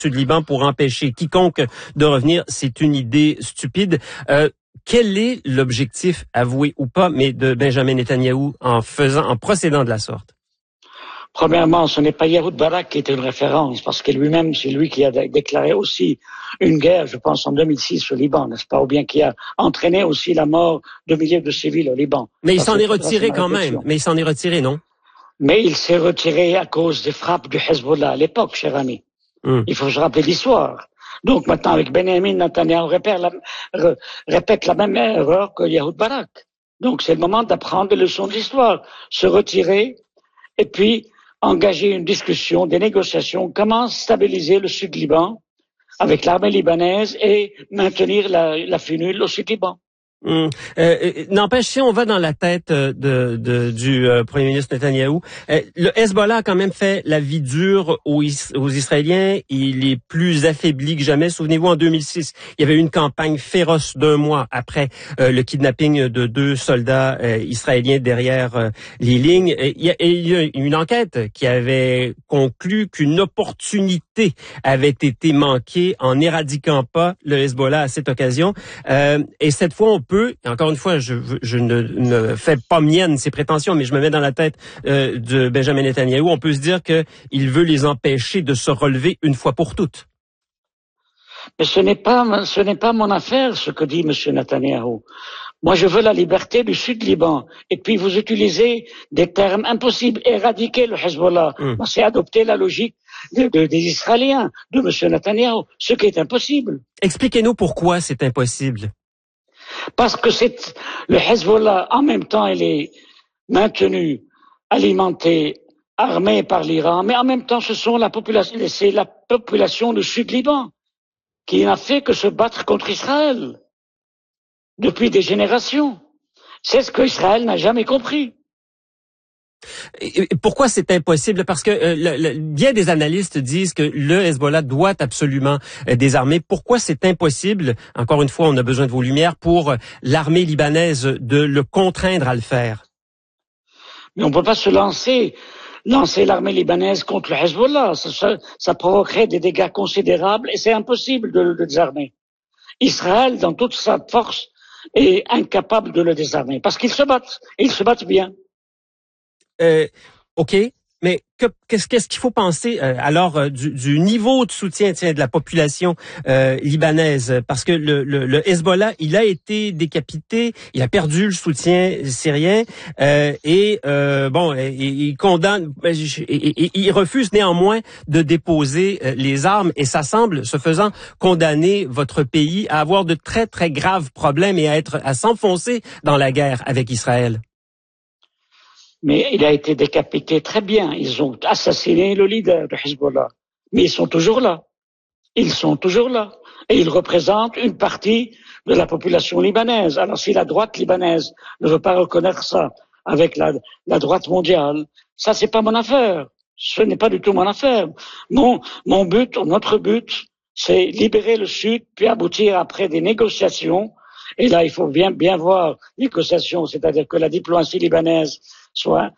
Sud-Liban pour empêcher quiconque de revenir, c'est une idée stupide. Quel est l'objectif, avoué ou pas, mais de Benjamin Netanyahou en procédant de la sorte? Premièrement, ce n'est pas Yaoud Barak qui est une référence, parce que lui-même, c'est lui qui a déclaré aussi une guerre, je pense, en 2006 au Liban, n'est-ce pas? Ou bien qui a entraîné aussi la mort de milliers de civils au Liban. Mais il s'en est retiré quand même. Mais il s'en est retiré, non? Mais il s'est retiré à cause des frappes du Hezbollah à l'époque, cher ami. Il faut se rappeler l'histoire. Donc maintenant, avec Benjamin Netanyahu, répète la même erreur que Yaoud Barak. Donc c'est le moment d'apprendre des leçons de l'histoire, se retirer et puis engager une discussion, des négociations, comment stabiliser le Sud-Liban avec l'armée libanaise et maintenir la finule au Sud-Liban. N'empêche, si on va dans la tête du premier ministre Netanyahou, le Hezbollah a quand même fait la vie dure aux Israéliens. Il est plus affaibli que jamais. Souvenez-vous, en 2006, il y avait eu une campagne féroce d'1 mois après le kidnapping de 2 soldats israéliens derrière les lignes. Il y a une enquête qui avait conclu qu'une opportunité avait été manquée en n'éradiquant pas le Hezbollah à cette occasion. Et cette fois, on peut, encore une fois, je ne fais pas mienne ces prétentions, mais je me mets dans la tête de Benjamin Netanyahou, on peut se dire qu'il veut les empêcher de se relever une fois pour toutes. Mais ce n'est pas mon affaire, ce que dit M. Netanyahou. Moi, je veux la liberté du Sud-Liban. Et puis, vous utilisez des termes impossibles. Éradiquer le Hezbollah. C'est adopter la logique des Israéliens, de M. Netanyahou, ce qui est impossible. Expliquez-nous pourquoi c'est impossible. Parce que le Hezbollah, en même temps, il est maintenu, alimenté, armé par l'Iran, mais en même temps, c'est la population du Sud-Liban qui n'a fait que se battre contre Israël depuis des générations. C'est ce qu'Israël n'a jamais compris. Et pourquoi c'est impossible? Parce que bien des analystes disent que le Hezbollah doit absolument désarmer. Pourquoi c'est impossible? Encore une fois, on a besoin de vos lumières pour l'armée libanaise de le contraindre à le faire. Mais on ne peut pas se lancer l'armée libanaise contre le Hezbollah. Ça provoquerait des dégâts considérables et c'est impossible de le désarmer. Israël, dans toute sa force, est incapable de le désarmer parce qu'ils se battent. Et ils se battent bien. OK, mais qu'est-ce qu'il faut penser alors du niveau de soutien de la population libanaise? Parce que le Hezbollah, il a été décapité, il a perdu le soutien syrien il condamne, il refuse néanmoins de déposer les armes et ça semble, ce faisant, condamner votre pays à avoir de très très graves problèmes et à s'enfoncer dans la guerre avec Israël. Mais il a été décapité très bien. Ils ont assassiné le leader de Hezbollah. Mais ils sont toujours là. Ils sont toujours là. Et ils représentent une partie de la population libanaise. Alors si la droite libanaise ne veut pas reconnaître ça avec la droite mondiale, ça c'est pas mon affaire. Ce n'est pas du tout mon affaire. Notre but, c'est libérer le Sud, puis aboutir après des négociations. Et là, il faut bien voir les négociations, c'est-à-dire que la diplomatie libanaise soit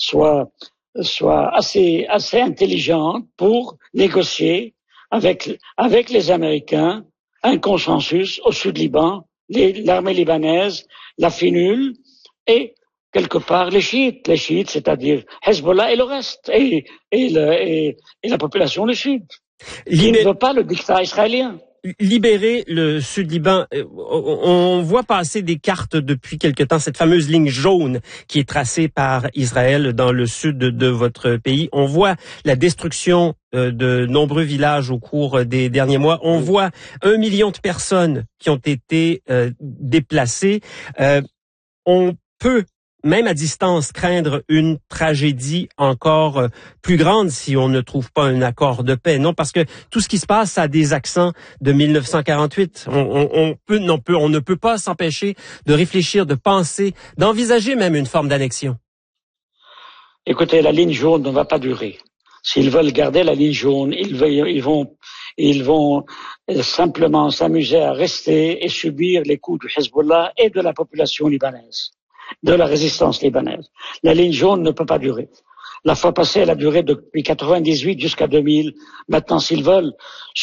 assez intelligente pour négocier avec les Américains un consensus au Sud-Liban, l'armée libanaise, la finule et quelque part les chiites, c'est-à-dire Hezbollah et le reste et la population du Sud qui ne veut pas le dictat israélien. Libérer le Sud-Liban, on voit passer des cartes depuis quelque temps, cette fameuse ligne jaune qui est tracée par Israël dans le sud de votre pays. On voit la destruction de nombreux villages au cours des derniers mois. On voit 1 million de personnes qui ont été déplacées. On peut même à distance, craindre une tragédie encore plus grande si on ne trouve pas un accord de paix. Non, parce que tout ce qui se passe a des accents de 1948. On ne peut pas s'empêcher de réfléchir, de penser, d'envisager même une forme d'annexion. Écoutez, la ligne jaune ne va pas durer. S'ils veulent garder la ligne jaune, ils vont simplement s'amuser à rester et subir les coups du Hezbollah et de la population libanaise, de la résistance libanaise. La ligne jaune ne peut pas durer. La fois passée, elle a duré depuis 98 jusqu'à 2000. Maintenant, s'ils veulent